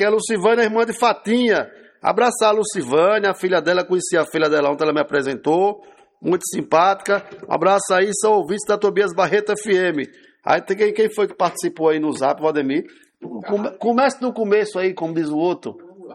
aqui é a Lucivânia, irmã de Fatinha. Abraçar a Lucivânia, a filha dela, conheci a filha dela ontem, ela me apresentou, muito simpática. Um abraço aí, são ouvintes da Tobias Barreto FM. Aí tem quem foi que participou aí no Zap, Valdemir? Comece do começo aí, como diz o outro.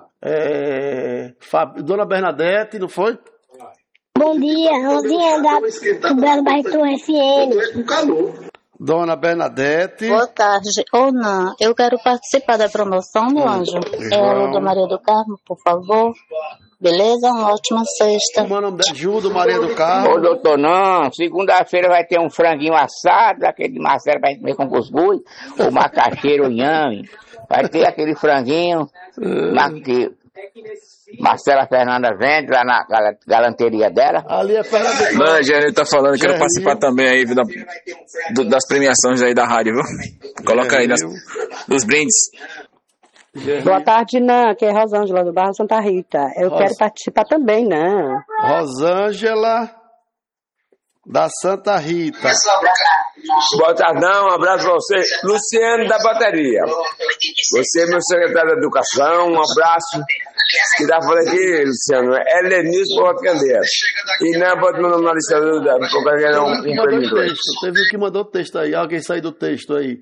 Dona Bernadette, não foi? Bom dia, Rosinha da Tobias Barreto FM. Dona Bernadette. Boa tarde. Ou não, eu quero participar da promoção do Anjo. É a Luda Maria do Carmo, por favor. Beleza? Uma ótima sexta. Como é o nome dela? Gildo Maria do Carmo. Ô, doutor, não. Segunda-feira vai ter um franguinho assado, aquele de Marcelo vai comer com cuscuz, o macaxeira, o inhame. Vai ter aquele franguinho que Marcela Fernanda vende lá na galanteria dela. Ali é Fernanda. Não, Gerê tá falando, quero participar também aí das premiações aí da rádio, viu? Coloca aí dos brindes. Boa tarde, Nan, que é Rosângela do bairro Santa Rita. Eu quero participar também, Nan. Rosângela da Santa Rita. Boa tarde, um abraço pra você. Luciano da bateria. Você é meu secretário de Educação, um abraço. Que tá falando aqui, Luciano, é Lenilson por Candeia. E não bota meu nome na lista do qualquer um prêmio. Teve um que mandou texto aí, alguém saiu do texto aí.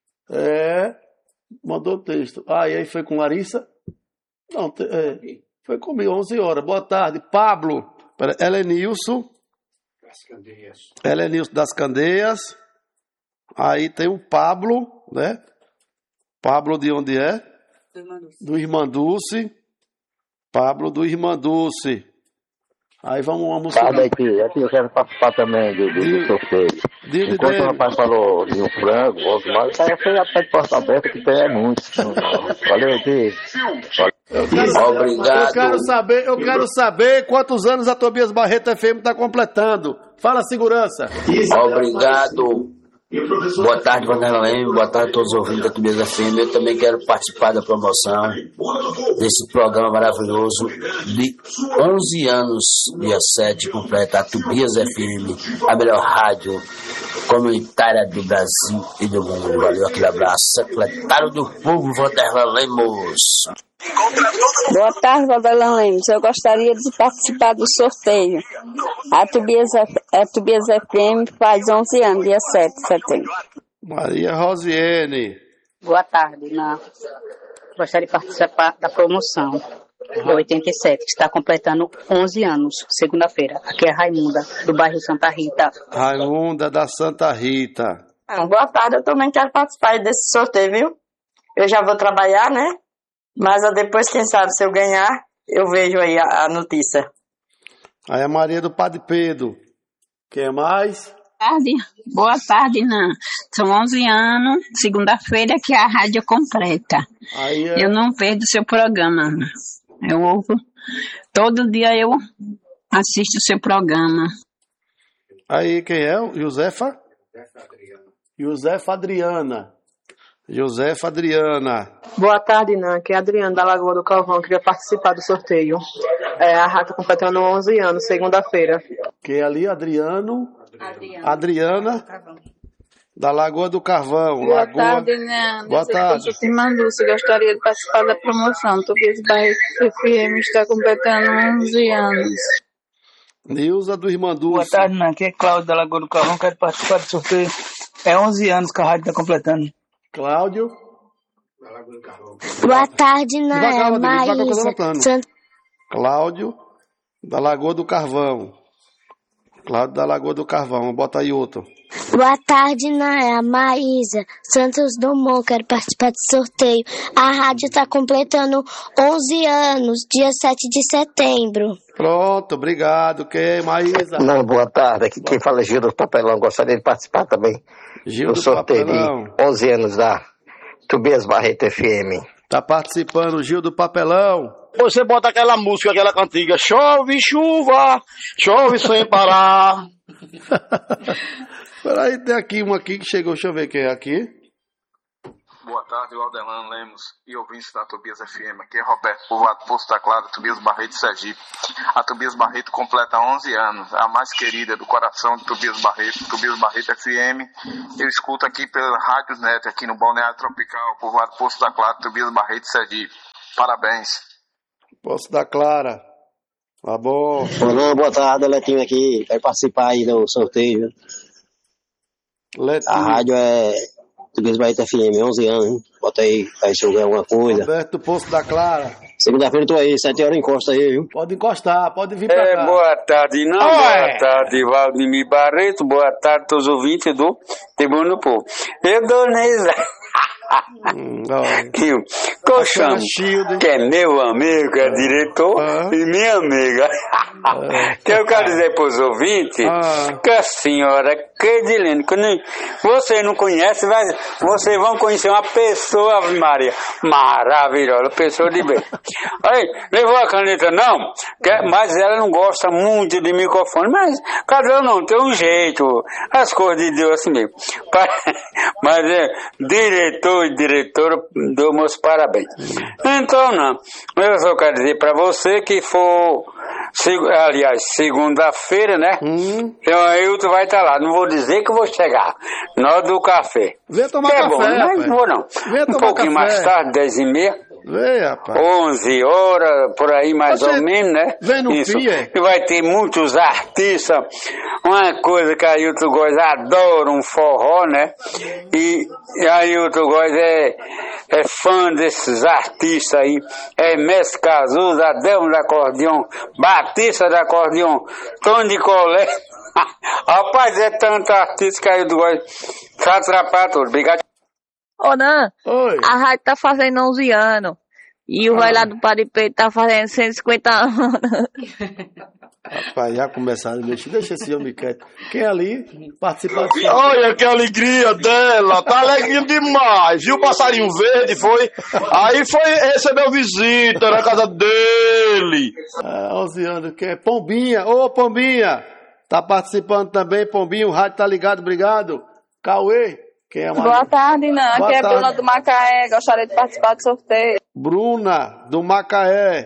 Mandou texto. E aí foi com Larissa? Não, foi comigo, 11 horas. Boa tarde, Pablo. Helenilson. Helenilson das Candeias. Aí tem o Pablo, né? Pablo de onde é? Do Irmanduce. Pablo do Irmanduce. Aí vamos aqui eu quero participar também do sorteio. Enquanto o rapaz falou de um frango, outro mais, isso aí foi até de porta aberta, que tem muito. Valeu, aqui. Obrigado. Eu quero saber quantos anos a Tobias Barreto FM está completando. Fala, segurança. Obrigado. Boa tarde, Vanderlei. Boa tarde a todos os ouvintes da Tobias FM. Eu também quero participar da promoção desse programa maravilhoso de 11 anos, dia 7, completa a Tobias FM, a melhor rádio comunitária do Brasil e do mundo. Valeu, aquele abraço. Secretário do Povo, Vanderlei Lemos. Boa tarde, Vanderlan Lemos. Eu gostaria de participar do sorteio. A Tobias FM faz 11 anos, dia 7 de setembro. Maria Rosiane. Boa tarde, Nan. Gostaria de participar da promoção do 87, que está completando 11 anos, segunda-feira. Aqui é Raimunda, do bairro Santa Rita. Raimunda da Santa Rita. Boa tarde, eu também quero participar desse sorteio, viu? Eu já vou trabalhar, né? Mas depois, quem sabe, se eu ganhar, eu vejo aí a notícia. Aí a Maria do Padre Pedro. Quem mais? Boa tarde, Nan. São 11 anos, segunda-feira, que a rádio completa. Eu não perdo o seu programa. Eu ouvo. Todo dia eu assisto o seu programa. Aí, quem é? Josefa? Josefa Adriana. Josefa Adriana. Boa tarde, Nan, que é a Adriana da Lagoa do Calvão, queria participar do sorteio. A rádio completando 11 anos, segunda-feira. Que é ali, Adriana da Lagoa do Carvão. Boa tarde, Nan. Boa tarde. Eu gostaria de participar da promoção. Tobias Barreto FM está completando 11 anos. Nilza do Irmanduce. Boa tarde, Nan, que é Cláudio da Lagoa do Carvão, quero participar do sorteio. É 11 anos que a rádio está completando. Cláudio. Boa tarde, Nan. Cláudio da Lagoa do Carvão. Cláudio da Lagoa do Carvão. Bota aí outro. Boa tarde, Nan. Maísa Santos Dumont, quero participar do sorteio. A rádio está completando 11 anos, dia 7 de setembro. Pronto, obrigado. Quem, Maísa? Não, boa tarde. Aqui quem fala é Gil do Papelão. Gostaria de participar também do sorteio de 11 anos da Tobias Barreto FM. Tá participando, Gil do Papelão. Você bota aquela música, aquela cantiga. Chove chuva, chove sem parar. Peraí, tem aqui uma aqui que chegou. Deixa eu ver quem é aqui. Boa tarde, Aldelan Lemos e ouvintes da Tobias FM. Aqui é Roberto, povoado Poço da Clara, Tobias Barreto, Sergipe. A Tobias Barreto completa 11 anos, a mais querida do coração de Tobias Barreto FM. Eu escuto aqui pela Rádio Net, aqui no Balneário Tropical, povoado Poço da Clara, Tobias Barreto, Sergipe. Parabéns. Poço da Clara. Tá bom. Olá, boa tarde, Letinho aqui. Vai participar aí do sorteio. Letinho. A rádio é Tubias Barreto FM, 11 anos, hein? Bota aí, vai se alguma coisa. Roberto do Poço da Clara. Segunda-feira eu tô aí, 7 horas encosta aí, viu? Pode encostar, pode vir pra cá. Boa tarde, não. Boa tarde, Valdemir Barreto. Boa tarde, todos os ouvintes do Tribuna do Povo. Eu dou Colchão, que é meu amigo, é diretor, e minha amiga. Que eu quero dizer para os ouvintes que a senhora Credilene, que você não conhece, vocês vão conhecer uma pessoa, Ave Maria, maravilhosa, pessoa de bem. Aí, levou a caneta não, mas ela não gosta muito de microfone, mas cada um não tem um jeito, as coisas de Deus assim mesmo. Mas diretor e diretora, dou meus parabéns. Então, não, eu só quero dizer para você que for, aliás, segunda-feira, né? Então aí tu vai estar lá. Não vou dizer que eu vou chegar na hora do café. Vem tomar café, bom, mas não vou não. Um pouquinho mais tarde, 10h30. Vem, rapaz. 11 horas, por aí mais ou menos, né? Vem no Isso. FIA. E vai ter muitos artistas. Uma coisa que a Ailton Góes adora, um forró, né? E a Ailton Góes é fã desses artistas aí. É Mestre Cazuza, Adelmo da Acordeon, Batista da Acordeon, Tony de Colé. Rapaz, é tanto artista que a Ailton Góes pra atrapalhar tudo. Obrigado. Ô, Nan, a rádio tá fazendo 11 anos. E o velho lá do Padre Pedro tá fazendo 150 anos. Rapaz, já começaram a mexer. Deixa esse homem quieto. Quem é ali? Participa. Olha que alegria dela. Tá alegria demais. Viu o passarinho verde? Foi. Aí foi receber visita na casa dele. 11 anos. Que é Pombinha. Ô, Pombinha. Tá participando também, Pombinha. O rádio tá ligado. Obrigado. Cauê. Quem é Boa tarde, Nan. Aqui é Bruna do Macaé. Gostaria de participar do sorteio. Bruna, do Macaé.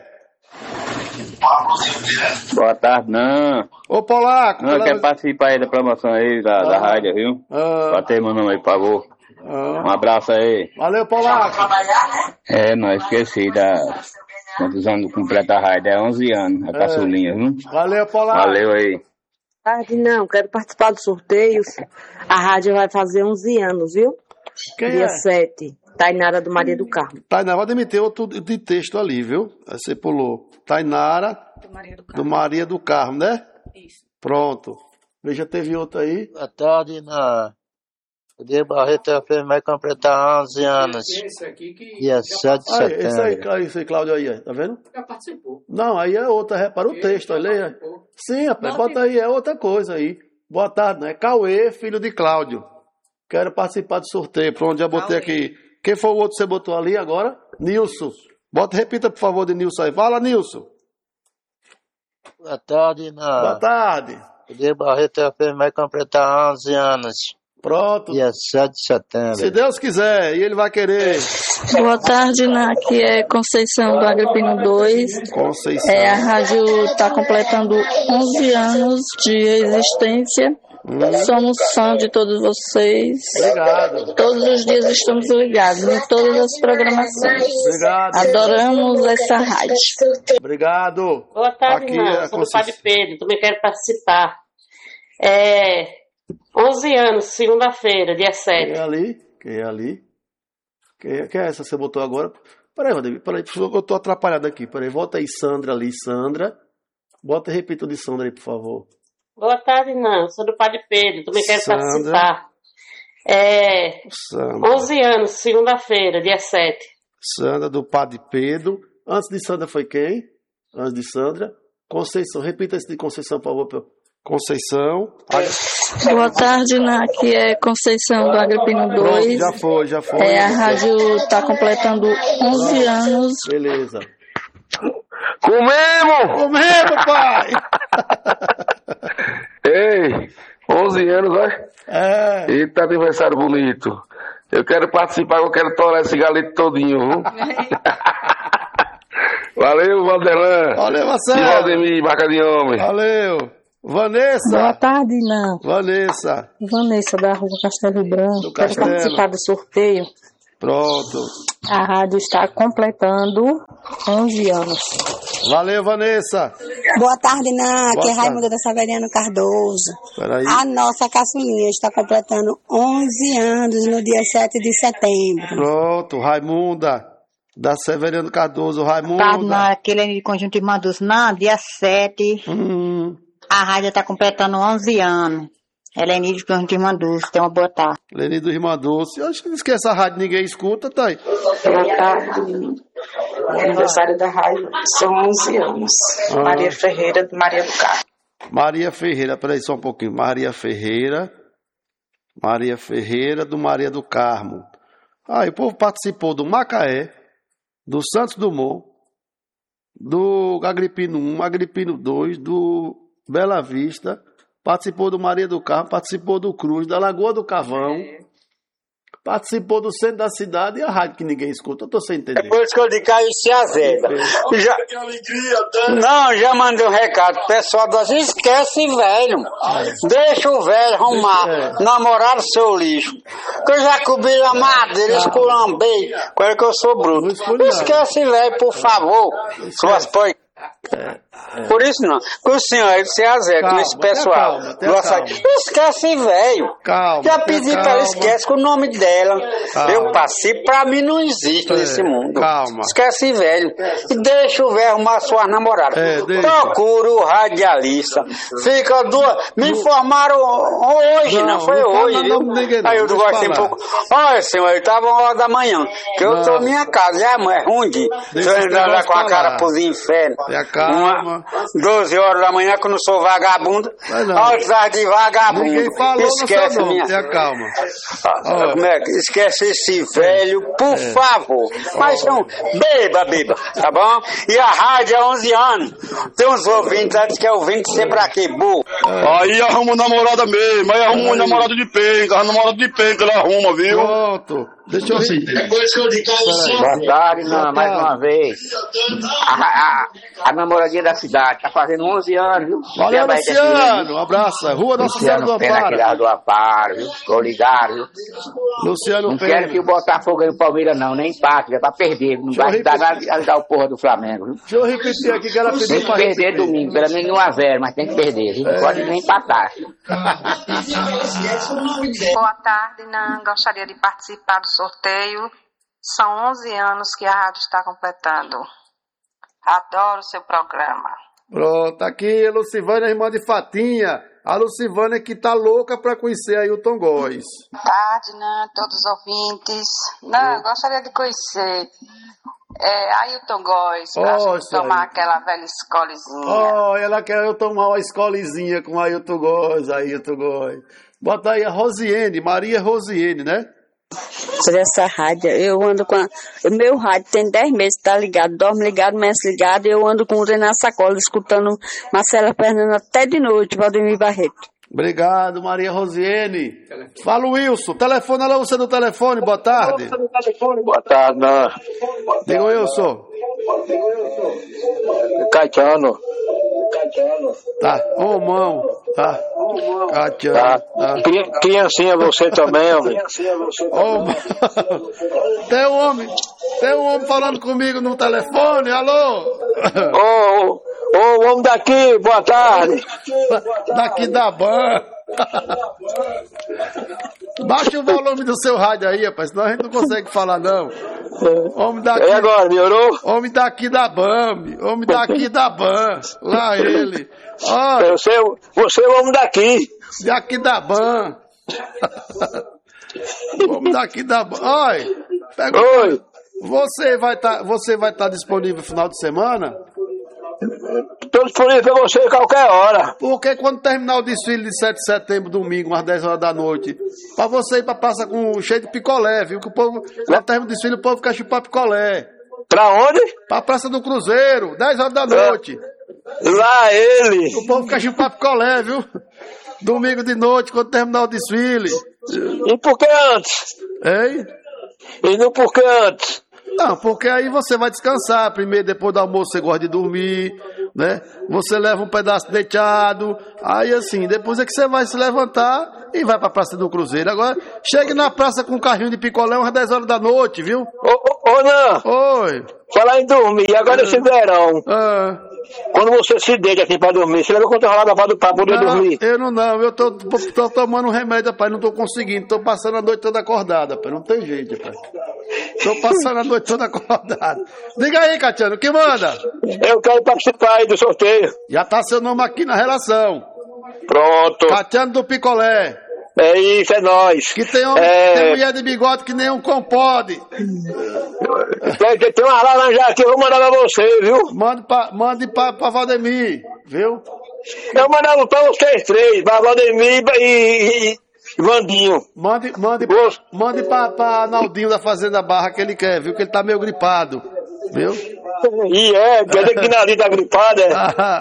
Boa tarde, Nan. Ô, Polaco. Não, quer participar aí da promoção aí da rádio, viu? Bota aí meu nome aí, por favor. Um abraço aí. Valeu, Polaco. Não esqueci quantos anos completa a rádio. É 11 anos, a caçulinha, viu? Valeu, Polaco. Valeu aí. Tarde não, quero participar dos sorteios. A rádio vai fazer 11 anos, viu? Quem Dia é? 7. Tainara do Maria do Carmo. Tainara, vai demitir outro de texto ali, viu? Aí você pulou. Tainara do Maria do Carmo, né? Isso. Pronto. Veja, teve outro aí. Boa tarde, Nan. O dia Barreto FM vai completar 11 anos. Dia 7 de setembro. Esse aí, Cláudio aí, tá vendo? Já participou. Não, aí é outra, repara o texto, olha aí. Sim, rapaz, bota aí, é outra coisa aí. Boa tarde, né? Cauê, filho de Cláudio. Quero participar do sorteio. Pronto, já botei aqui. Quem foi o outro que você botou ali agora? Nilson. Repita, por favor, de Nilson aí. Fala, Nilson. Boa tarde, Nan. Boa tarde. O dia Barreto FM vai completar 11 anos. Pronto. Dia 7 de setembro. Se Deus quiser, e ele vai querer. Boa tarde, Nan. Aqui é Conceição do Agripino 2. Conceição. A rádio está completando 11 anos de existência. Somos fãs de todos vocês. Obrigado. Todos os dias estamos ligados em todas as programações. Obrigado. Adoramos essa rádio. Obrigado. Boa tarde, Nan. Sou do Padre Pedro. Também quero participar. 11 anos, segunda-feira, dia 7. Quem é ali? Quem é essa que você botou agora? Peraí, Rodrigo, eu tô atrapalhado aqui. Peraí, volta aí, Sandra ali, Sandra. Bota e repita o de Sandra aí, por favor. Boa tarde, Nan. Sou do Padre Pedro. Também quero participar. 11 anos, segunda-feira, dia 7. Sandra do Padre Pedro. Antes de Sandra foi quem? Antes de Sandra. Conceição. Repita esse de Conceição, por favor. Conceição. Boa tarde, Nan. Aqui é Conceição do Agripino 2. Já foi. A rádio está completando 11 anos. Beleza. Comemos, pai! Ei, 11 anos, né? Eita, aniversário bonito. Eu quero participar, eu quero torar esse galete todinho, viu? Valeu, Valdelan. Valeu, Marcelo. E Valdemir, marca de homem. Valeu. Vanessa. Boa tarde, Nan. Vanessa da Rua Castelo Branco. Quero participar do sorteio. Pronto. A rádio está completando 11 anos. Valeu, Vanessa. Boa tarde, aqui é Raimunda da Severiano Cardoso. Peraí. A nossa caçulinha está completando 11 anos no dia 7 de setembro. Pronto, Raimunda da Severiano Cardoso. Raimunda. Tá, aquele de Conjunto Irmã Dulce, dia 7. A rádio está completando 11 anos. Eleni do Conjunto Irmã Dulce, tem uma boa tarde. Eleni do Irmã Dulce. Eu acho que não esquece a rádio, ninguém escuta, tá aí. Boa tarde. O aniversário da rádio são 11 anos. Maria Ferreira, do Maria do Carmo. Maria Ferreira, peraí só um pouquinho. Maria Ferreira do Maria do Carmo. Aí o povo participou do Macaé, do Santos Dumont, do Agripino 1, Agripino 2, do Bela Vista, participou do Maria do Carmo, participou do Cruz, da Lagoa do Cavão, participou do centro da cidade e a rádio que ninguém escuta. Eu tô sem entender. Depois que eu digo aí se azeda. Já mandei um recado. O pessoal diz, esquece, velho. Deixa o velho arrumar. Namorar o seu lixo. Que eu já cobri a madeira, esculambei. Agora que eu sou bruto. Esquece, velho, por favor. Suas poi. Por isso não. Com o senhor aí, você azeda com esse pessoal. Esquece, velho. Já pedi pra ela, esquece com o nome dela. Eu passei, pra mim não existe nesse mundo. Esquece, velho. E deixa o velho arrumar sua namorada. Procura o radialista. Fica duas. Me informaram hoje, não foi hoje. Aí eu gosto um pouco. Olha, senhor, eu tava 1 hora da manhã. Que eu tô na minha casa. É ruim de. Se eu entrar lá com a cara pros infernos. 12 horas da manhã, que eu não sou vagabundo. Atrás de vagabundo. Ninguém falou, esquece não, minha. Tenha calma. Como é que esquece esse velho, por favor. Mas não, beba, tá bom? E a rádio há 11 anos. Tem uns ouvintes antes que é ouvinte ser pra quê, burro? Aí arruma namorada mesmo, aí arruma um namorado de penca, ele arruma, viu? Pronto. Deixa eu ver. Boa tarde, mais uma vez. A namoradinha da cidade tá fazendo 11 anos, viu? Valeu, Luciano. Um abraço. Rua Nossa Senhora do Amparo. Do Amparo, viu? Tô ligado, viu? Luciano não Pena. Quero que o Botafogo ganhe o Palmeiras, não, nem empate, já tá perdendo. Não vai dar nada de dar o porra do Flamengo, viu? Deixa eu repetir aqui que ela pediu tem que perder domingo, pelo menos 1-0, mas tem que perder, viu? Não pode nem empatar. Boa tarde, gostaria de participar do sorteio. São 11 anos que a rádio está completando. Adoro o seu programa. Pronto, aqui a Lucivânia, irmã de Fatinha. A Lucivânia que tá louca pra conhecer aí o Tom Góes. Tarde, todos os ouvintes. Eu gostaria de conhecer Ailton Góes, pra gente tomar aquela velha escolezinha. Ela quer eu tomar uma escolezinha com Ailton Góes. Bota aí a Rosiene, Maria Rosiene, né? Por essa rádio, eu ando com o meu rádio tem 10 meses, tá ligado, dorme ligado, amanhece ligado, e eu ando com o trem na sacola, escutando Marcela Fernanda até de noite, Valdemir Barreto. Obrigado, Maria Rosiene. Fala, Wilson, telefona lá você do telefone, boa tarde. Boa tarde, Diga, Wilson. Caetano. Tá, mão, tá. Tá. Criancinha você também, homem. Tem um homem falando comigo no telefone, alô? Ô, homem daqui, boa tarde. Daqui da Ban. Baixa o volume do seu rádio aí, rapaz, senão a gente não consegue falar, não. Homem daqui. E agora, melhorou? Homem daqui da BAM. Homem daqui da BAM. Lá ele. Olha, você é o homem daqui. Daqui da BAM. Homem daqui da BAM. Olha, Oi. Você vai estar disponível no final de semana? Estou disponível para você a qualquer hora. Porque quando terminar o desfile de 7 de setembro, domingo, às 10 horas da noite, para você ir para praça com cheio de picolé, viu? Que o povo, quando termina o desfile, o povo quer chupar picolé. Pra onde? Pra Praça do Cruzeiro, 10 horas da noite. Lá ele. O povo quer chupar picolé, viu? Domingo de noite, quando terminar o desfile. E por que antes? Hein? E não por que antes? Não, porque aí você vai descansar. Primeiro, depois do almoço, você gosta de dormir, né? Você leva um pedaço deitado. Aí, assim, depois é que você vai se levantar e vai pra Praça do Cruzeiro. Agora, chegue na praça com um carrinho de picolé umas 10 horas da noite, viu? Ô, Nan. Oi. Falar em dormir, agora esse verão. Quando você se deita assim pra dormir, você leva controlada pra poder dormir? Eu tô tomando um remédio, rapaz, não tô conseguindo. Tô passando a noite toda acordada, rapaz. Não tem jeito, rapaz. Tô passando a noite toda acordada. Diga aí, Catiano, o que manda? Eu quero participar aí do sorteio. Já tá seu nome aqui na relação. Pronto. Catiano do Picolé. É isso, é nóis. Que tem mulher de bigode que nem um compode. Tem uma laranja aqui, eu vou mandar pra você, viu? Mande pra Valdemir, viu? Eu mandava pra vocês três, pra Valdemir e Vandinho. Mande pra Naldinho da Fazenda Barra que ele quer, viu? Que ele tá meio gripado, viu? Quer dizer que Naldinho tá gripado, é?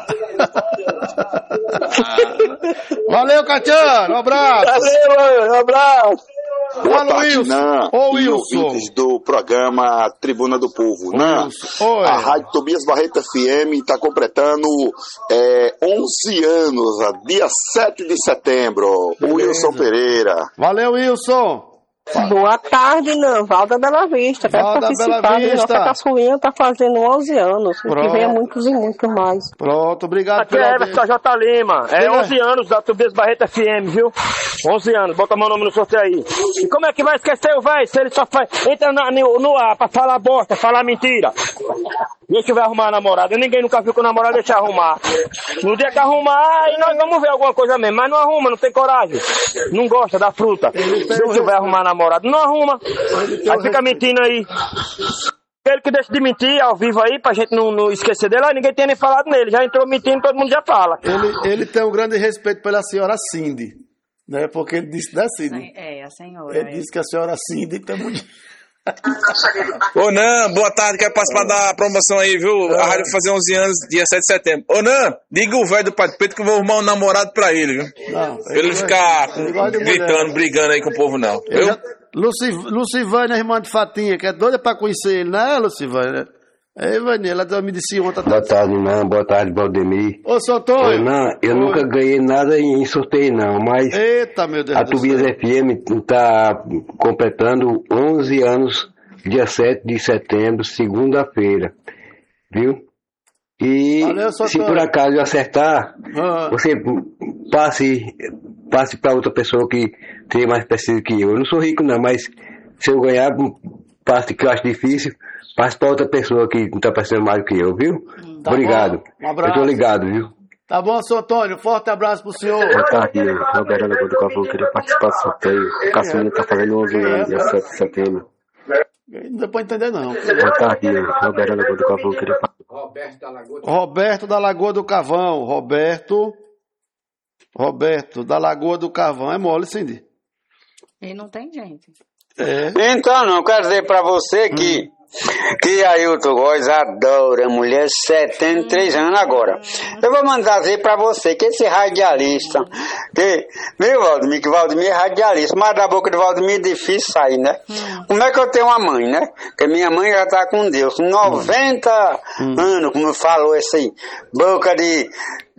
Valeu, Catiano, um abraço. Valeu, um abraço. Boa tarde, Nan, e ouvintes do programa Tribuna do Povo. Nan, a Rádio Tobias Barreto FM está completando 11 anos, dia 7 de setembro. O Wilson Pereira. Valeu, Wilson. Boa tarde, Nan. Valda Bela Vista. Quero participar. Nossa caçulinha está fazendo 11 anos. Que venha muitos e muitos mais. Pronto, obrigado. Aqui é Everton J. Lima. 11 anos da Tobias Barreto FM, viu? 11 anos. Bota meu nome no sorteio aí. E como é que vai esquecer o velho se ele só entra no ar pra falar bosta, falar mentira? E que vai arrumar a namorada? Ninguém nunca viu que o namorado deixa arrumar. No dia que arrumar, aí nós vamos ver alguma coisa mesmo. Mas não arruma, não tem coragem. Não gosta da fruta. Deixa vai arrumar a namorada. Não arruma. Aí fica mentindo aí. Ele que deixa de mentir ao vivo aí, pra gente não esquecer dele. Ninguém tem nem falado nele. Já entrou mentindo, todo mundo já fala. Ele tem um grande respeito pela senhora Cindy. Né? Porque ele disse, né, Cindy? A senhora. Ele disse que a senhora Cindy tem muito... Ô Nan, boa tarde, quero participar da promoção aí, viu? A rádio vai fazer 11 anos, dia 7 de setembro. Ô Nan, diga o velho do Padre Pedro que eu vou arrumar um namorado pra ele, viu? Não, pra ele ficar gritando, brigando aí com o povo, não. Lucivânia, irmã de Fatinha, que é doida pra conhecer ele, né, Lucivânia? Ei, Vânia, ela me disse ontem. Boa tarde, Nan. Boa tarde, Valdemir. Ô, seu Antônio. Nan, eu nunca ganhei nada em sorteio, não, mas eita, meu Deus a Tobias FM está completando 11 anos, dia 7 de setembro, segunda-feira, viu? E valeu, se por acaso eu acertar, você passe para outra pessoa que tem mais preciso que eu. Eu não sou rico, não, mas se eu ganhar, passe que eu acho difícil. Passe para outra pessoa que não está parecendo mais do que eu, viu? Tá obrigado. Um abraço. Eu tô ligado, viu? Tá bom, seu Antônio. Forte abraço pro senhor. Boa tarde, Roberto da do Cavalo. Queria participar do sorteio. O Caçulinha tá fazendo 11 anos, dia 7 de setembro. Não deu pra entender, não. Boa tarde, Roberto da do Cavalo. Queria Roberto da Lagoa do Cavão. Roberto da Lagoa do Cavão. É mole, Cindy? E não tem gente. Então, não, quero dizer pra você que Ailton Góes adora mulher 73 anos agora. Eu vou mandar dizer pra você que esse radialista, que Valdemir é radialista, mas da boca de Valdemir é difícil sair, né? Como é que eu tenho uma mãe, né? Porque minha mãe já tá com Deus, 90 anos, como falou esse boca de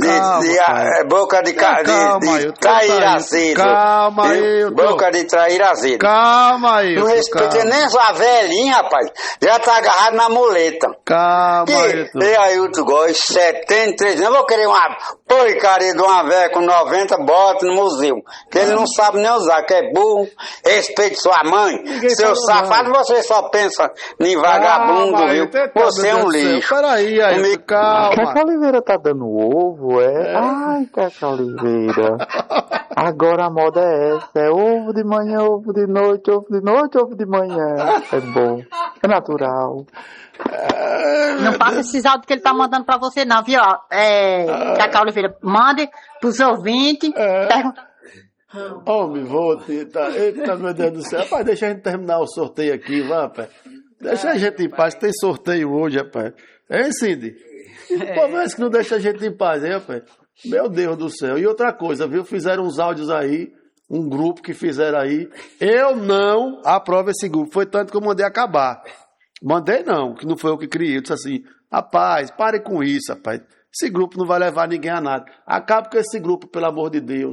trair azedo. Calma, Ailton. Boca de trair azedo. Calma, Ailton. Não respeita nem sua velhinha, rapaz. Já tá agarrado na muleta. Calma, Ailton. E Ailton Góes, 73 anos. Eu vou querer uma porcaria de uma velha com 90, bota no museu. Que ele não sabe nem usar, que é burro. Respeite sua mãe. Seu safado, você só pensa em vagabundo, viu? Você é um lixo. Peraí, Ailton, calma. Cacá Oliveira tá dando ovo, Ai, Cacá Oliveira. Agora a moda é essa. É ovo de manhã, ovo de noite, ovo de noite, ovo de manhã. É bom. É natural. Não passa esses áudios que ele tá mandando pra você, não, viu? Cacá Oliveira, mande pros ouvintes. Pergunta. Homem, vou tentar. Eita, meu Deus do céu. Rapaz, deixa a gente terminar o sorteio aqui, vai, rapaz. Deixa a gente em paz. Tem sorteio hoje, rapaz. Hein, Cindy? Pô, mas que não deixa a gente em paz, hein, rapaz? Meu Deus do céu. E outra coisa, viu? Fizeram uns áudios aí, um grupo que fizeram aí. Eu não aprovo esse grupo. Foi tanto que eu mandei acabar. Mandei não, que não foi eu que criei. Eu disse assim, rapaz, pare com isso, rapaz. Esse grupo não vai levar ninguém a nada. Acabe com esse grupo, pelo amor de Deus.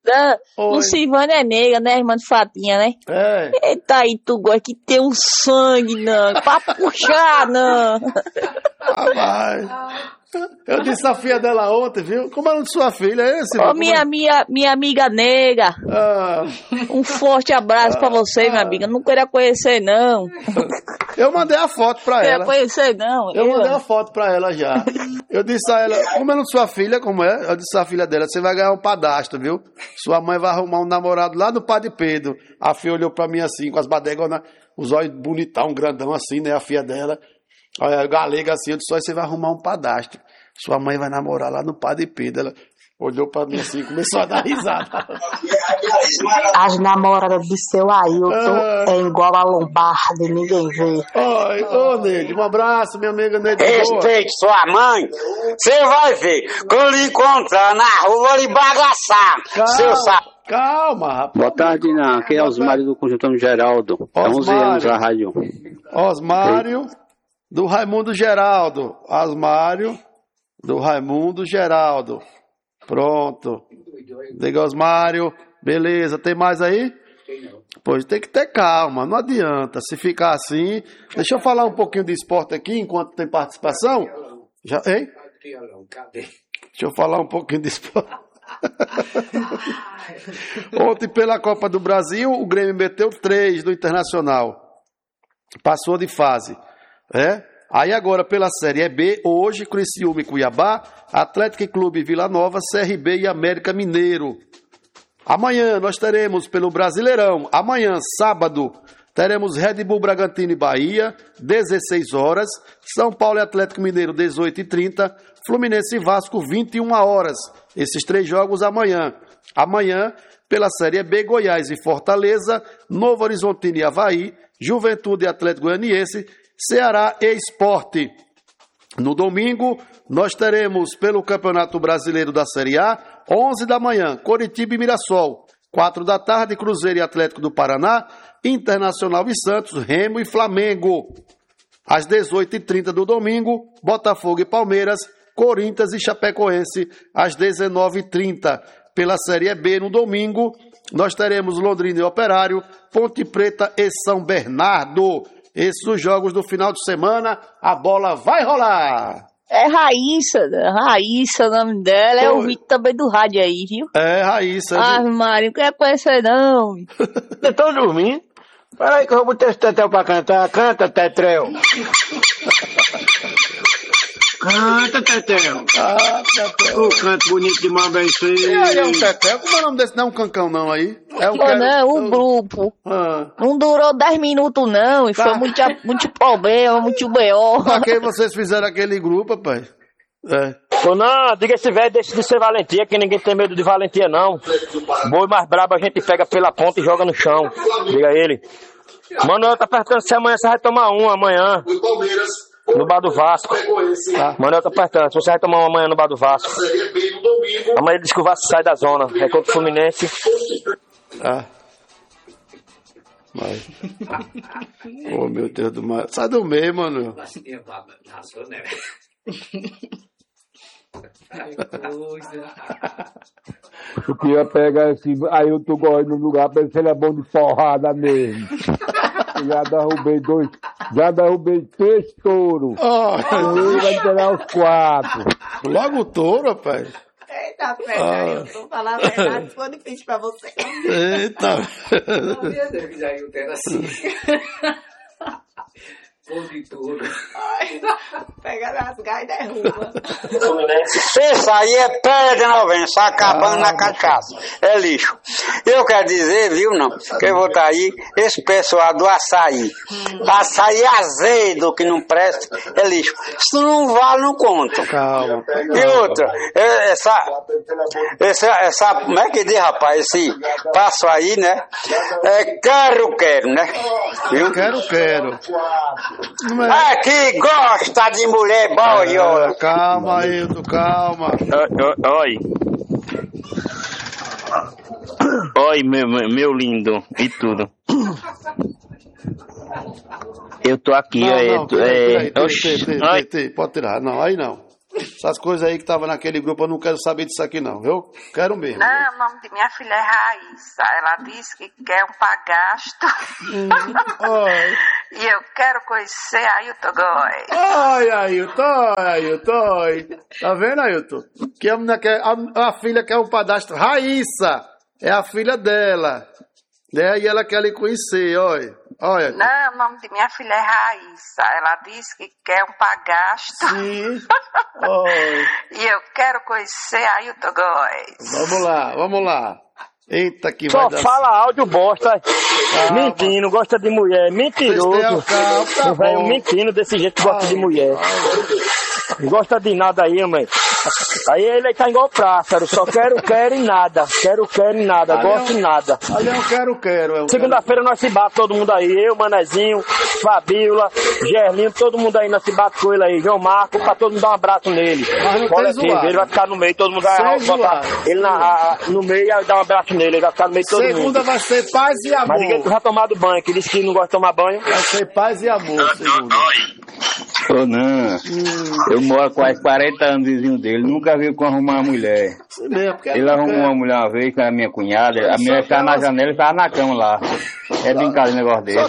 Lucivânia é negra, né, irmã de Fatinha, né? É. Eita aí, tu gosta que tem um sangue, não. Pra puxar, não. Rapaz. Eu disse a filha dela ontem, viu? Como é o nome de sua filha? É esse? Ô, minha amiga negra. Um forte abraço pra você, minha amiga. Não queria conhecer, não. Eu mandei a foto pra ela. Não queria conhecer, não. Eu mandei a foto pra ela já. Eu disse a ela, como é o nome de sua filha? Como é? Eu disse a filha dela, você vai ganhar um padastro, viu? Sua mãe vai arrumar um namorado lá no Padre Pedro. A filha olhou pra mim assim, com as badegonas, os olhos bonitão, grandão assim, né? A filha dela. Olha, galega assim, eu disse, você vai arrumar um padastro. Sua mãe vai namorar lá no Padre Pedro. Ela olhou pra mim assim e começou a dar risada. As namoradas de seu Ailton é igual a lombarda e ninguém vê. Oi, ô Neide, um abraço, minha amiga Neide. Respeite sua mãe. Você vai ver. Quando lhe encontrar na rua, vou lhe bagaçar. Seu sapo. Calma, rapaz. Boa tarde, Inan. Aqui é Osmário do Conjunto Geraldo. Há 11 anos a rádio. Osmário do Raimundo Geraldo. Osmário do Raimundo Geraldo. Pronto. Diga, Osmário. Beleza, tem mais aí? Pois tem que ter calma, não adianta. Se ficar assim... Deixa eu falar um pouquinho de esporte aqui, enquanto tem participação. Já, hein? Deixa eu falar um pouquinho de esporte. Ontem, pela Copa do Brasil, o Grêmio meteu 3 no Internacional. Passou de fase. Aí agora, pela Série B, hoje, Criciúma e Cuiabá, Atlético e Clube Vila Nova, CRB e América Mineiro. Amanhã nós teremos pelo Brasileirão, amanhã, sábado, teremos Red Bull Bragantino e Bahia, 16 horas, São Paulo e Atlético Mineiro, 18h30, Fluminense e Vasco, 21 horas. Esses 3 jogos amanhã. Amanhã, pela Série B, Goiás e Fortaleza, Novo Horizontino e Avaí, Juventude e Atlético Goianiense, Ceará e Sport. No domingo, nós teremos pelo Campeonato Brasileiro da Série A, 11 da manhã, Coritiba e Mirassol. 4 da tarde, Cruzeiro e Atlético do Paraná, Internacional e Santos, Remo e Flamengo. Às 18h30 do domingo, Botafogo e Palmeiras, Corinthians e Chapecoense, às 19h30. Pela Série B, no domingo, nós teremos Londrina e Operário, Ponte Preta e São Bernardo. Esses os jogos do final de semana, a bola vai rolar. É Raíssa o nome dela, é o vídeo também do rádio aí, viu? É, Raíssa. Mário, não quer conhecer não. Eu tô dormindo. Peraí que eu vou botar esse Tetel pra cantar. Canta, Tetrel. Canta, Tetel. O canto bonito de mão bem feio. É um Tetel? Como é o nome desse? Não é um cancão não aí? O grupo. Não durou 10 minutos não, e foi muito problema, muito B.O. Pra que vocês fizeram aquele grupo, rapaz? Não, diga esse velho, deixa de ser valentia, que ninguém tem medo de valentia não. Boi mais brabo a gente pega pela ponta e joga no chão. Diga ele. Manuel tá perguntando se amanhã você vai tomar um amanhã. No bar do Vasco. Manuel tá apertando. Se você vai tomar uma amanhã no bar do Vasco. Amanhã ele diz que o Vasco sai da zona. É contra o Fluminense. Oh, meu Deus do céu. Sai do meio, mano. Eu queria pegar esse. Aí eu tô correndo no lugar pra ver se ele é bom de porrada mesmo. Já derrubei 3 touros. Ele vai tirar os 4. Logo o touro, rapaz. Eita, pega, eu vou falar a verdade, foi difícil pra você. Eita. Não, meu Deus, já eu tenho assim. De tudo. Pega nas garras e derruba. Isso aí é pedra, não vem, só acabando na cachaça. É lixo. Eu quero dizer, viu, não? Que eu vou estar aí, esse pessoal do açaí. Açaí azedo que não presta, é lixo. Isso não vale, não conta. Calma. E outra, essa como é que diz, rapaz? Esse passo aí, né? É quero, né? Viu? Quero. Que gosta de mulher boiola. Calma, Ailton, calma. Oi, meu lindo e tudo. Eu tô aqui. Não, pode tirar. Não, aí não. Essas coisas aí que tava naquele grupo, eu não quero saber disso aqui não, viu? Quero mesmo. Não, o nome de minha filha é Raíssa. Ela disse que quer um pagasto. E eu quero conhecer Ailton Góes. Ai, Ailton. Tá vendo, Ailton? Que a filha quer um padastro. Raíssa é a filha dela. Né? E ela quer lhe conhecer, olha. Não, o nome de minha filha é Raíssa. Ela disse que quer um pagasto. Sim. E eu quero conhecer Ailton Góes. Vamos lá. Eita, que só vai dar... fala áudio bosta. Mentindo, gosta de mulher. Mentiroso. Tá velho mentindo desse jeito que gosta de mulher. Não gosta de nada aí, mãe. Aí ele tá igual pássaro, só quero e nada. Quero e nada, gosto de nada. Ali é um quero. Segunda-feira nós se bate todo mundo aí. Eu, Manezinho, Fabiola, Gerlinho, todo mundo aí nós se bate com ele aí. João Marco, pra todo mundo dar um abraço nele. Ele vai ficar no meio, todo mundo vai botar ele no meio e dar um abraço nele. Ele vai ficar no meio de todo mundo. Segunda vai ser paz e amor. Mas ninguém já tomado banho, que disse que não gosta de tomar banho. Vai ser paz e amor, segunda. Não, eu moro quase 40 anos vizinho dele, nunca vi como arrumar uma mulher. Ele arrumou uma mulher uma vez com a minha cunhada, a mulher estava na janela e estava na cama lá. É brincadeira um negócio desse.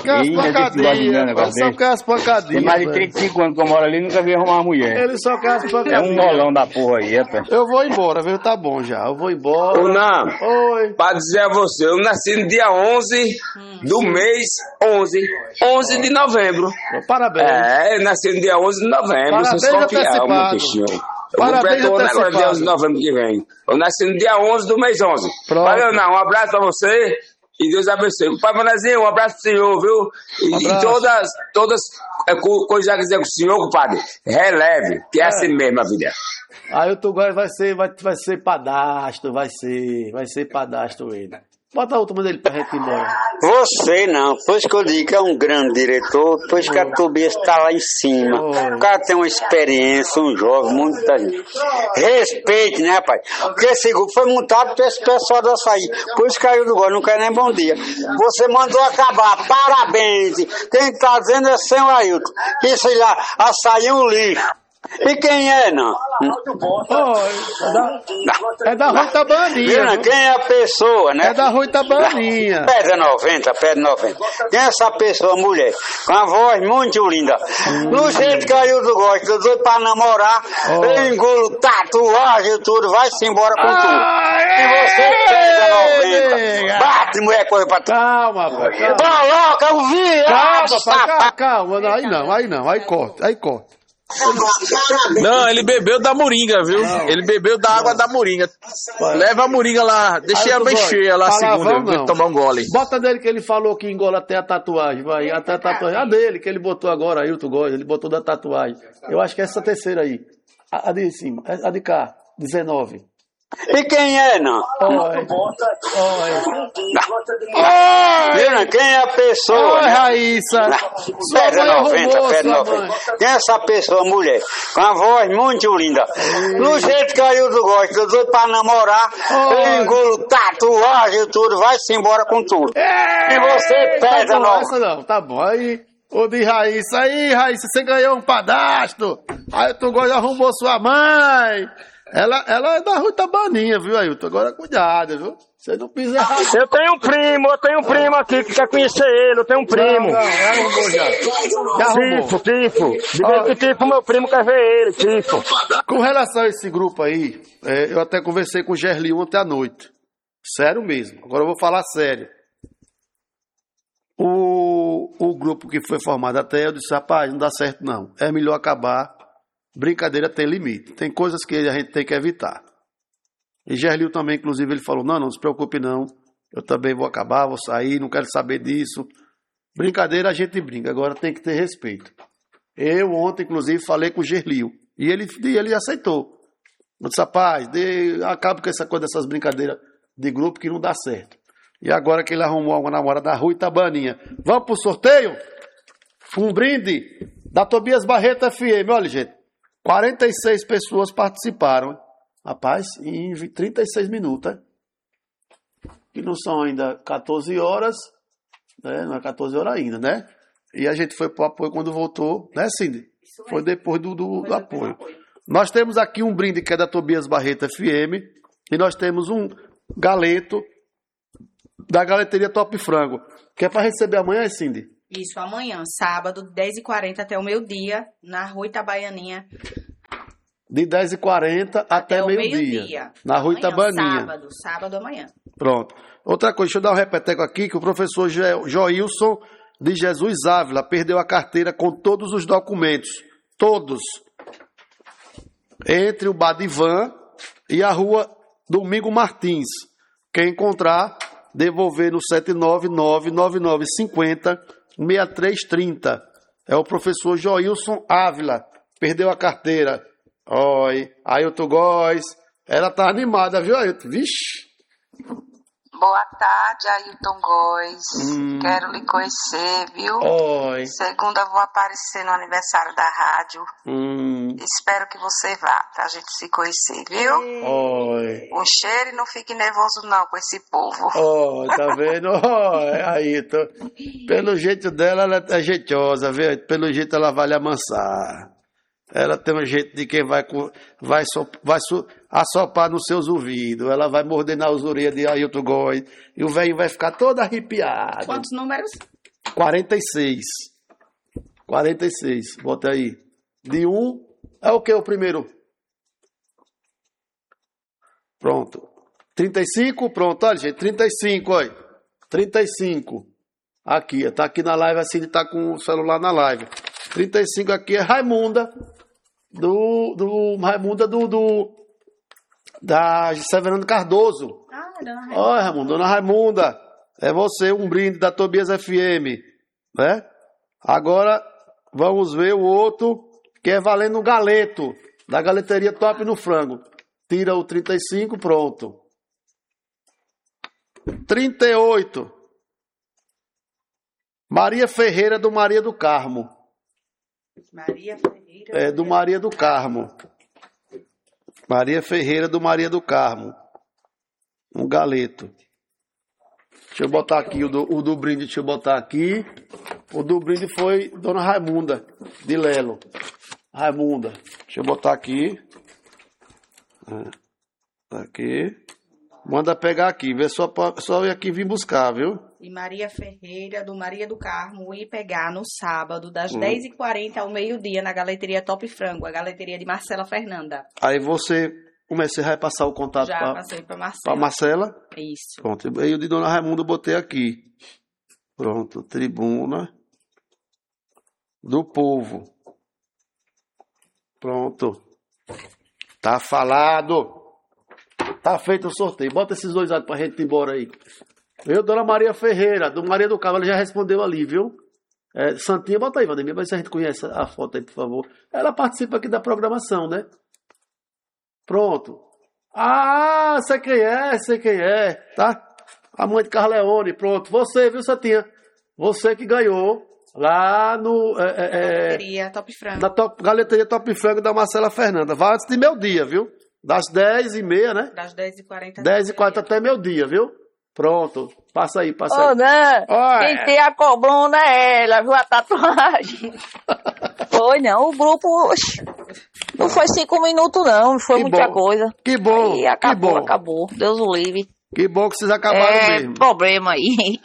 Tem mais de 35 anos que eu moro ali, nunca vi arrumar uma mulher. Ele só quer as pancadinhas. É um molão da porra aí, rapaz. Eu vou embora, viu? Tá bom já, eu vou embora. Oi. Pra dizer a você, eu nasci no dia 11 do mês 11 de novembro. Parabéns. Eu nasci no dia 11 de novembro, vocês confiam, meu bichinho. Eu vou completar agora dia 11 de novembro que vem. Eu nasci no dia 11 do mês 11. Valeu, não. Um abraço pra você e Deus abençoe. Pai Manezinho, um abraço pro senhor, viu? E todas coisas que dizer com o senhor, compadre, releve, que é assim mesmo a vida. Aí o Tugói vai ser padastro, vai ser padastro ele. Bota a última dele pra gente ir embora. Você não, pois que eu digo que é um grande diretor, pois que a Tobias está lá em cima. O cara tem uma experiência, um jovem, muita gente. Respeite, né, rapaz? Porque esse grupo foi montado por esse pessoal do açaí. Por isso caiu do gol, não quer nem bom dia. Você mandou acabar, parabéns. Quem tá dizendo é seu Ailton. Isso lá, açaí é um lixo. E quem é, não? É da Rui Tabaninha. Quem é a pessoa, né? É da Rui Tabaninha. Pede 90. Quem é essa pessoa, mulher? Com a voz muito linda. Do jeito que eu gosto, doido pra namorar, eu engulo tatuagem e tudo, vai-se embora com tudo. E você pede 90. Bate, mulher, coisa pra tu. Calma, pai. Coloca o viado. Calma, aí corta. Não, ele bebeu da moringa, viu? Ele bebeu da água da moringa. Leva a moringa lá, deixa ela bem cheia lá, segunda, vou tomar um gole. Bota dele que ele falou que engola até a tatuagem, vai, até a tatuagem. A dele, que ele botou agora, Ailton Góes, ele botou da tatuagem. Eu acho que é essa terceira aí. A de cima, a de cá, 19. E quem é, não? Quem é a pessoa? Raíssa. Pede 90. Quem é essa pessoa, mulher? Com a voz muito linda. Do jeito que eu gosto, doido pra namorar, eu engulo tatuagem e tudo, vai-se embora com tudo. E você pede 90. Não, tá bom. Aí, ô de Raíssa, você ganhou um padastro. Aí tu gosta, arrumou sua mãe. Ela é da Rui Tabaninha, viu, Ailton? Agora cuidado, viu? Você não pisa errado. Eu tenho um primo aqui que quer conhecer ele, eu tenho um primo. Não, arrumou já. Tifo. Diga que Tifo, meu primo quer ver ele, Tifo. Com relação a esse grupo aí, eu até conversei com o Gerlinho ontem à noite. Sério mesmo. Agora eu vou falar sério. O grupo que foi formado até, eu disse, rapaz, não dá certo não. É melhor acabar. Brincadeira tem limite. Tem coisas que a gente tem que evitar. E Gerlinho também, inclusive, ele falou, não se preocupe não. Eu também vou acabar, vou sair, não quero saber disso. Brincadeira a gente brinca, agora tem que ter respeito. Eu ontem, inclusive, falei com o Gerlinho. E ele aceitou. Eu disse, rapaz, acaba com essa coisa dessas brincadeiras de grupo que não dá certo. E agora que ele arrumou uma namorada da Rui Tabaninha. Vamos pro sorteio? Um brinde da Tobias Barreto FM. Olha, gente. 46 pessoas participaram. Rapaz, em 36 minutos. Que não são ainda 14 horas. Né? Não é 14 horas ainda, né? E a gente foi pro apoio quando voltou. Né, Cindy? Foi depois do apoio. Nós temos aqui um brinde que é da Tobias Barreto FM e nós temos um galeto da Galeteria Top Frango, que é para receber amanhã, Cindy? Isso, amanhã, sábado, 10h40 até o meio-dia, na Rua Itabaianinha. De 10h40 até meio-dia. Na Rua Itabaianinha. Sábado amanhã. Pronto. Outra coisa, deixa eu dar um repeteco aqui, que o professor Joilson de Jesus Ávila perdeu a carteira com todos os documentos. Todos. Entre o Badivan e a Rua Domingo Martins. Quem encontrar, devolver no 7999950-6330. É o professor Joilson Ávila. Perdeu a carteira. Oi, Ailton Góes. Ela tá animada, viu, Ailton? Vixe. Boa tarde, Ailton Góes. Quero lhe conhecer, viu? Oi. Segunda vou aparecer no aniversário da rádio. Espero que você vá, pra gente se conhecer, viu? Oi. Um cheiro e não fique nervoso não com esse povo. Oi, tá vendo? Oi, Ailton. Pelo jeito dela, ela é jeitosa, viu? Pelo jeito ela vai lhe amansar. Ela tem um jeito de quem vai assopar nos seus ouvidos. Ela vai morder nas orelhas de Ailton Góes. E o velho vai ficar todo arrepiado. Quantos números? 46. 46. Bota aí. De 1. É o que o primeiro? Pronto. 35. Pronto. Olha, gente. 35. Olha. 35. Aqui. Tá aqui na live. Assim, ele tá com o celular na live. 35 aqui é Raimunda. Raimunda da Severino Cardoso. Dona Raimunda. Olha, Raimunda, Dona Raimunda, é você, um brinde da Tobias FM, né? Agora, vamos ver o outro, que é valendo um galeto, da Galeteria Top no Frango. Tira o 35, pronto. 38. Maria Ferreira, do Maria do Carmo. Maria Ferreira. É do Maria do Carmo. Maria Ferreira do Maria do Carmo. Um galeto. Deixa eu botar aqui o do brinde, deixa eu botar aqui. O do brinde foi Dona Raimunda de Lelo. Raimunda. Deixa eu botar aqui. Aqui. Manda pegar aqui, vê só ir aqui vir buscar, viu? E Maria Ferreira, do Maria do Carmo, ir pegar no sábado, das 10h40 ao meio-dia, na Galeteria Top Frango, a galeteria de Marcela Fernanda. Aí você vai passar o contato para passei para Marcela. Para Marcela? Isso. Pronto, aí o de Dona Raimunda eu botei aqui. Pronto, Tribuna do Povo. Pronto. Tá falado. Tá feito o sorteio. Bota esses dois aí pra gente ir embora aí. Eu, Dona Maria Ferreira, do Maria do Carmo, ela já respondeu ali, viu? Santinha, bota aí, Vandemir, mas se a gente conhece a foto aí, por favor. Ela participa aqui da programação, né? Pronto. Ah, sei quem é, tá? A mãe de Carleone, pronto. Você, viu, Santinha? Você que ganhou lá no... Galeteria Top Frango. Na Galeteria Top Frango da Marcela Fernanda. Vai antes de meio-dia, viu? Das 10h30, né? Das 10h40. 10h40 até meio-dia, viu? Pronto. Passa aí. Ô, né? Quem tem a cobrona é ela, viu? A tatuagem. Foi, não. O grupo... Não foi 5 minutos, não. Não foi muita coisa. Que bom. Aí acabou. Deus o livre. Que bom que vocês acabaram mesmo. Problema aí.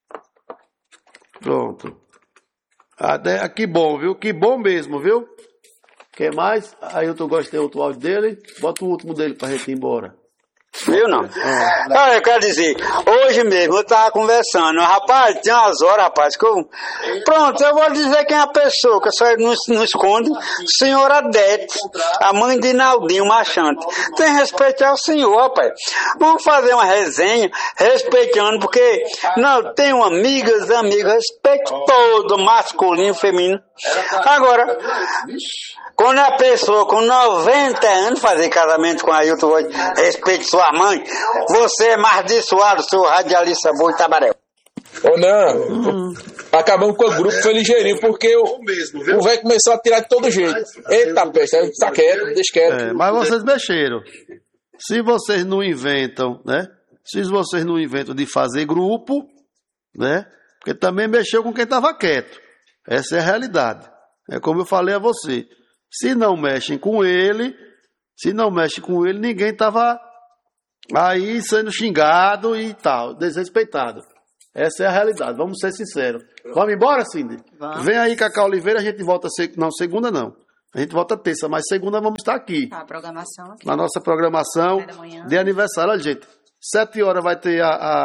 Pronto. Que bom, viu? Que bom mesmo, viu? Quer mais? Aí eu gostei do outro áudio dele. Bota o último dele pra gente ir embora. Viu, não? Eu quero dizer, hoje mesmo eu tava conversando, rapaz, tem umas horas, rapaz, que eu... Pronto, eu vou dizer quem é a pessoa, que a senhora não esconde, senhora Dete, a mãe de Naldinho Machante. Tem respeito ao senhor, rapaz. Vamos fazer uma resenha, respeitando, porque, não, tenho amigas, respeito todo, masculino, feminino. Agora, quando a pessoa com 90 anos fazer casamento com a Ailton Góes, respeite sua mãe, você é mais dissuado, seu radialista boi Tabarel. Ô, não, acabamos com o grupo, foi ligeirinho, porque o velho começou a tirar de todo jeito. Eita, peste, tá quieto, deixa quieto. Mas vocês mexeram. Se vocês não inventam, né? Se vocês não inventam de fazer grupo, né? Porque também mexeu com quem estava quieto. Essa é a realidade. É como eu falei a você. Se não mexem com ele, ninguém estava aí sendo xingado e tal, desrespeitado. Essa é a realidade, vamos ser sinceros. Vamos embora, Cindy? Vamos. Vem aí, Cacá Oliveira, a gente volta... Não, segunda não. A gente volta terça, mas segunda vamos estar aqui. A programação aqui. Na nossa programação de aniversário. Olha, gente, 7 horas vai ter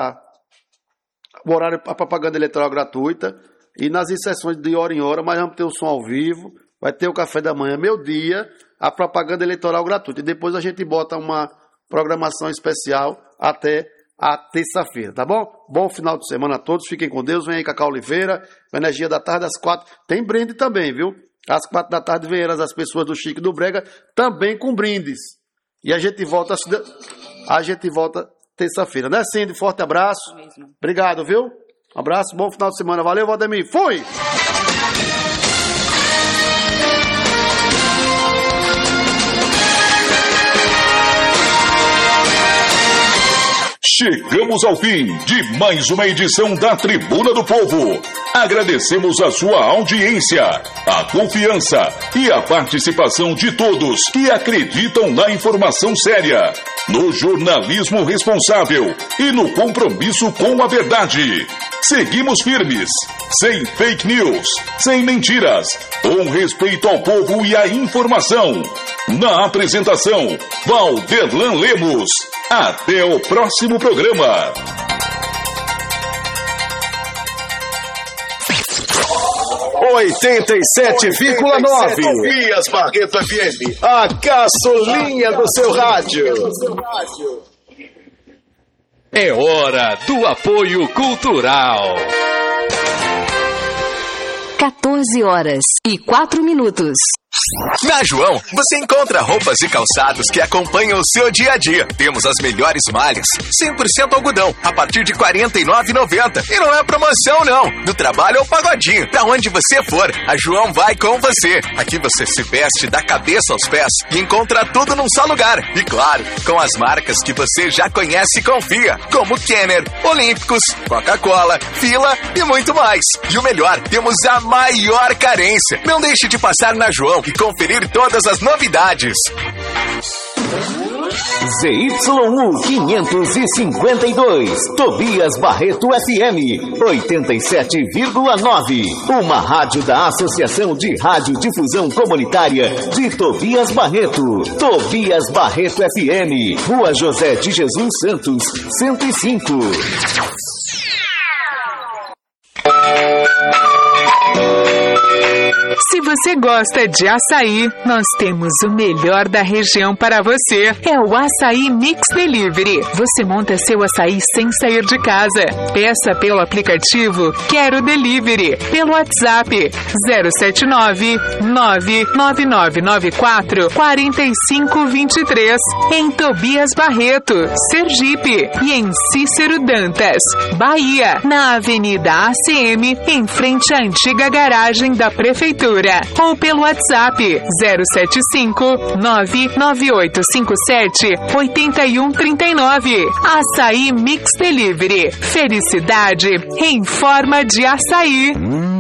o horário, a propaganda eleitoral gratuita. E nas inserções de hora em hora, mas vamos ter o som ao vivo. Vai ter o café da manhã, meio-dia, a propaganda eleitoral gratuita. E depois a gente bota uma programação especial até a terça-feira, tá bom? Bom final de semana a todos, fiquem com Deus. Vem aí, Cacá Oliveira, Energia da Tarde às 4. Tem brinde também, viu? Às 4 da tarde vem as pessoas do Chique do Brega, também com brindes. E a gente volta terça-feira, né, Cindy? Forte abraço. Obrigado, viu? Um abraço, bom final de semana. Valeu, Valdemir. Fui! Chegamos ao fim de mais uma edição da Tribuna do Povo. Agradecemos a sua audiência, a confiança e a participação de todos que acreditam na informação séria, no jornalismo responsável e no compromisso com a verdade. Seguimos firmes, sem fake news, sem mentiras, com respeito ao povo e à informação. Na apresentação, Valderlan Lemos. Até o próximo programa. 87,9 Tobias Barreto FM, a gasolina do seu rádio. É hora do apoio cultural. 14h04. Na João, você encontra roupas e calçados que acompanham o seu dia a dia. Temos as melhores malhas, 100% algodão, a partir de R$ 49,90. E não é promoção, não. Do trabalho ao pagodinho, pra onde você for, a João vai com você. Aqui você se veste da cabeça aos pés e encontra tudo num só lugar. E claro, com as marcas que você já conhece e confia, como Kenner, Olímpicos, Coca-Cola, Fila e muito mais. E o melhor, temos a maior carência. Não deixe de passar na João e conferir todas as novidades. ZYU 552, Tobias Barreto FM 87,9. Uma rádio da Associação de Radiodifusão Comunitária de Tobias Barreto. Tobias Barreto FM, Rua José de Jesus Santos, 105. Se você gosta de açaí, nós temos o melhor da região para você. É o Açaí Mix Delivery. Você monta seu açaí sem sair de casa. Peça pelo aplicativo Quero Delivery, pelo WhatsApp 079-99994-4523, em Tobias Barreto, Sergipe, e em Cícero Dantas, Bahia, na Avenida ACM, em frente à antiga garagem da Prefeitura. Ou pelo WhatsApp 075-99857-8139. Açaí Mix Delivery. Felicidade em forma de açaí.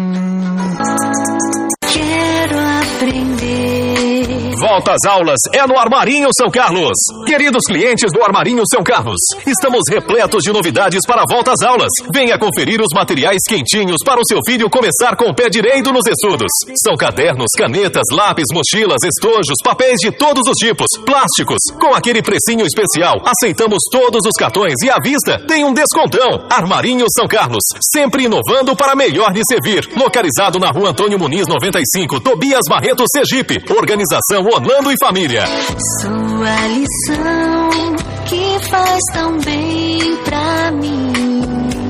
Quero aprender. Volta às aulas é no Armarinho São Carlos. Queridos clientes do Armarinho São Carlos, estamos repletos de novidades para a volta às aulas. Venha conferir os materiais quentinhos para o seu filho começar com o pé direito nos estudos. São cadernos, canetas, lápis, mochilas, estojos, papéis de todos os tipos, plásticos, com aquele precinho especial. Aceitamos todos os cartões e à vista tem um descontão. Armarinho São Carlos, sempre inovando para melhor lhe servir. Localizado na Rua Antônio Muniz 95, Tobias Barreto, Sergipe. Organização Orlando e Família. Sua lição que faz tão bem pra mim.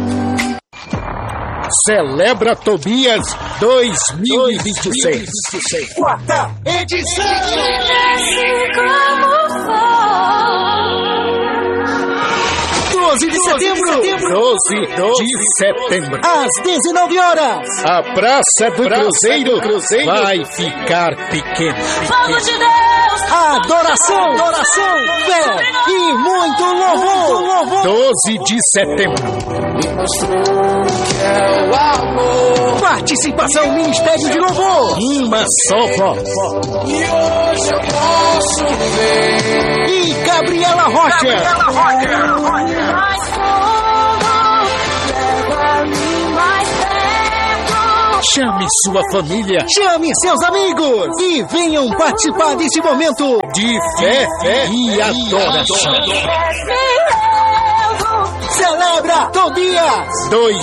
Celebra Tobias 2026. Quarta edição. 12 de setembro. 12 de setembro. Às 19 horas. A Praça do Cruzeiro vai ficar pequena. Vamos de Deus. A adoração adoração, fé e muito louvor. 12 de setembro. Participação Ministério de Louvor. Uma só voz. E hoje eu posso ver. E Gabriela Rocha. Chame sua família, chame seus amigos e venham participar desse momento de fé e adoração. Celebra Tobias 2